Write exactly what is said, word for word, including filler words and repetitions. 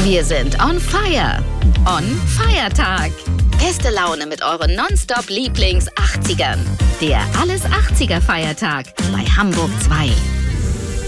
Wir sind on fire. On Feiertag. Beste Laune mit euren Nonstop-Lieblings-achtzigern. Der Alles achtziger Feiertag bei Hamburg zwei.